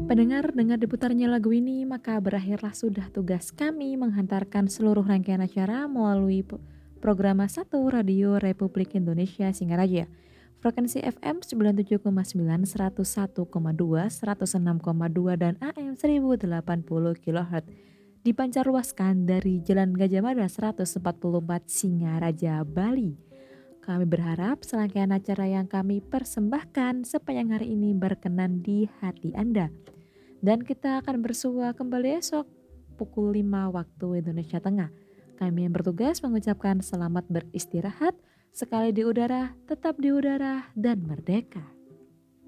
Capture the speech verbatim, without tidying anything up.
Pendengar dengar diputarnya lagu ini, maka berakhirlah sudah tugas kami menghantarkan seluruh rangkaian acara melalui p- program satu Radio Republik Indonesia Singaraja. Frekuensi F M sembilan puluh tujuh koma sembilan, seratus satu koma dua, seratus enam koma dua dan A M seribu delapan puluh kilohertz. Dipancarluaskan dari Jalan Gajah Mada seratus empat puluh empat Singaraja, Bali. Kami berharap serangkaian acara yang kami persembahkan sepanjang hari ini berkenan di hati Anda. Dan kita akan bersua kembali esok pukul lima waktu Indonesia Tengah. Kami yang bertugas mengucapkan selamat beristirahat, sekali di udara, tetap di udara, dan merdeka.